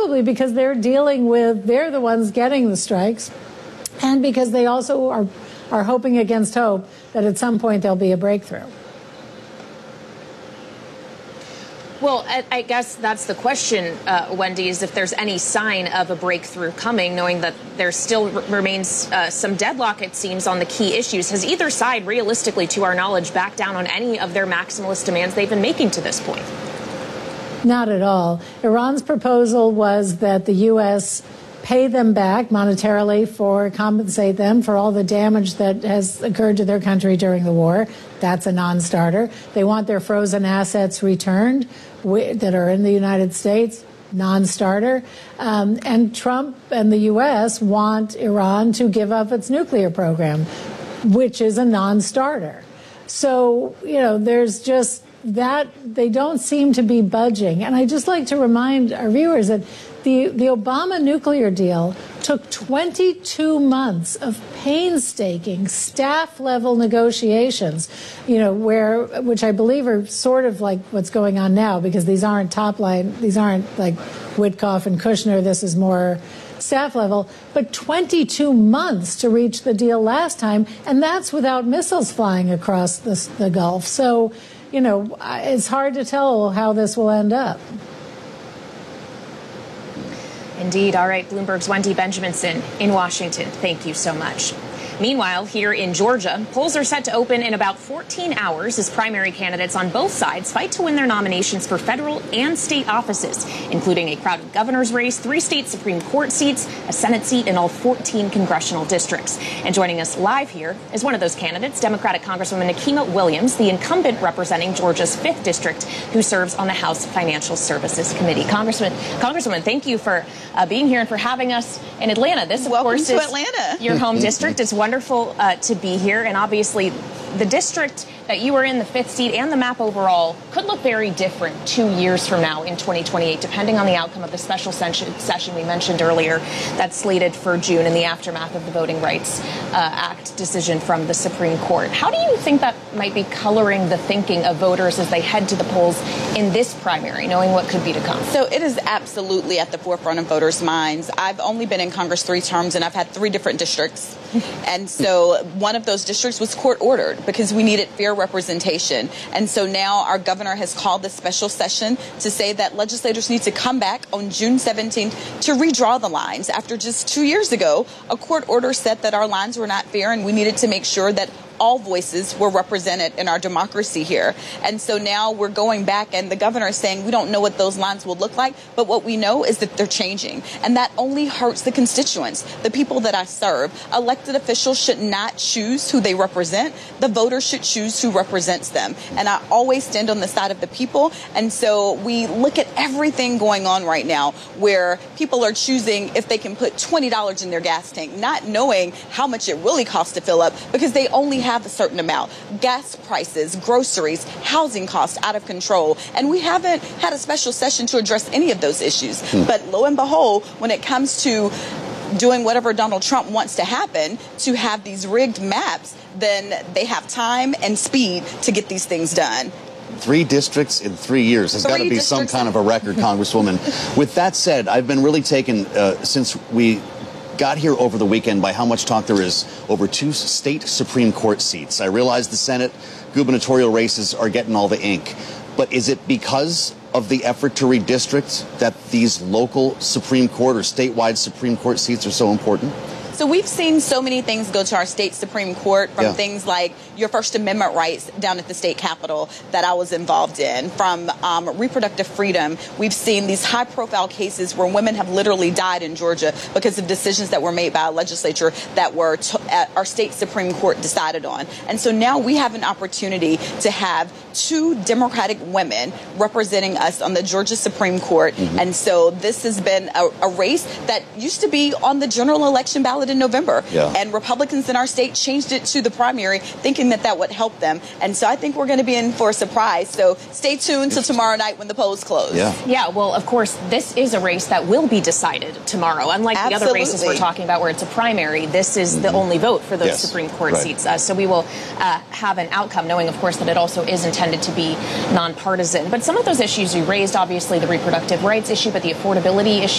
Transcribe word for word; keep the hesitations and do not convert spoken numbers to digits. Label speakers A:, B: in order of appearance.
A: probably because they're dealing with, they're the ones getting the strikes, and because they also are, are hoping against hope that at some point there'll be a breakthrough.
B: Well, I guess that's the question, uh, Wendy, is if there's any sign of a breakthrough coming, knowing that there still r- remains uh, some deadlock, it seems, on the key issues. Has either side, realistically, to our knowledge, backed down on any of their maximalist demands they've been making to this point?
A: Not at all. Iran's proposal was that the U S pay them back monetarily for compensate them for all the damage that has occurred to their country during the war. That's a non-starter. They want their frozen assets returned that are in the United States. Non-starter. Um, and Trump and the U S want Iran to give up its nuclear program, which is a non-starter. So, you know, there's just that they don't seem to be budging. And I just like to remind our viewers that the, the Obama nuclear deal took twenty-two months of painstaking staff-level negotiations, you know, where, which I believe are sort of like what's going on now, because these aren't top line, these aren't like Witkoff and Kushner, this is more staff level, but twenty-two months to reach the deal last time, and that's without missiles flying across the, the Gulf. So, you know, it's hard to tell how this will end up.
B: Indeed. All right. Bloomberg's Wendy Benjaminson in Washington. Thank you so much. Meanwhile, here in Georgia, polls are set to open in about fourteen hours as primary candidates on both sides fight to win their nominations for federal and state offices, including a crowded governor's race, three state Supreme Court seats, a Senate seat, and all fourteen congressional districts. And joining us live here is one of those candidates, Democratic Congresswoman Nikema Williams, the incumbent representing Georgia's fifth District, who serves on the House Financial Services Committee. Congressman, Congresswoman, thank you for uh, being here and for having us in Atlanta. This, of
C: Welcome
B: course,
C: to
B: is
C: Atlanta.
B: Your home district. It's wonderful uh, to be here, and obviously the district that you are in, the fifth seat, and the map overall could look very different two years from now in twenty twenty-eight, depending on the outcome of the special session we mentioned earlier that's slated for June in the aftermath of the Voting Rights uh, Act decision from the Supreme Court. How do you think that might be coloring the thinking of voters as they head to the polls in this primary, knowing what could be to come?
C: So it is absolutely at the forefront of voters' minds. I've only been in Congress three terms, and I've had three different districts. And so one of those districts was court ordered because we needed fair representation. And so now our governor has called this special session to say that legislators need to come back on June seventeenth to redraw the lines. After just two years ago, a court order said that our lines were not fair and we needed to make sure that all voices were represented in our democracy here. And so now we're going back, and the governor is saying we don't know what those lines will look like, but what we know is that they're changing. And that only hurts the constituents, the people that I serve. Elected officials should not choose who they represent. The voters should choose who represents them. And I always stand on the side of the people. And so we look at everything going on right now where people are choosing if they can put twenty dollars in their gas tank, not knowing how much it really costs to fill up because they only have have a certain amount. Gas prices, groceries, housing costs out of control. And we haven't had a special session to address any of those issues. Hmm. But lo and behold, when it comes to doing whatever Donald Trump wants to happen, to have these rigged maps, then they have time and speed to get these things done.
D: Three districts in three years. There's got to be some kind of a record, Congresswoman. With that said, I've been really taken uh, since we got here over the weekend by how much talk there is over two state Supreme Court seats. I realize the Senate gubernatorial races are getting all the ink, but is it because of the effort to redistrict that these local Supreme Court or statewide Supreme Court seats are so important?
C: So we've seen so many things go to our state Supreme Court, from
D: yeah.
C: things like your First Amendment rights down at the state capitol that I was involved in, from um, reproductive freedom. We've seen these high profile cases where women have literally died in Georgia because of decisions that were made by a legislature that were t- at our state Supreme Court decided on. And so now we have an opportunity to have two Democratic women representing us on the Georgia Supreme Court. Mm-hmm. And so this has been a, a race that used to be on the general election ballot in November.
D: Yeah.
C: And Republicans in our state changed it to the primary, thinking that that would help them. And so I think we're going to be in for a surprise. So stay tuned till tomorrow night when the polls close.
D: Yeah.
B: Yeah, well, of course, this is a race that will be decided tomorrow. Unlike
C: Absolutely.
B: the other races we're talking about where it's a primary, this is mm-hmm. the only vote for those
D: yes.
B: Supreme Court
D: right.
B: seats. Uh, so we will uh, have an outcome, knowing, of course, that it also is intended to be nonpartisan. But some of those issues you raised, obviously the reproductive rights issue, but the affordability issue